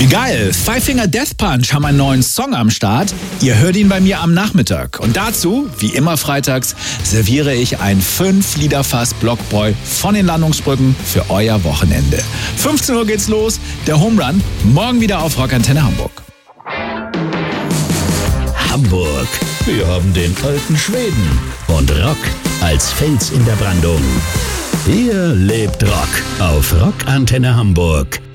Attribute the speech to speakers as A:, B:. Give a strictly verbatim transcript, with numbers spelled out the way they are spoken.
A: Geil, Five Finger Death Punch haben einen neuen Song am Start. Ihr hört ihn bei mir am Nachmittag. Und dazu, wie immer freitags, serviere ich ein fünf Liter Fass Blockbräu von den Landungsbrücken für euer Wochenende. fünfzehn Uhr geht's los, der Home Run, morgen wieder auf Rockantenne Hamburg.
B: Hamburg, wir haben den alten Schweden und Rock als Fels in der Brandung. Hier lebt Rock auf Rockantenne Hamburg.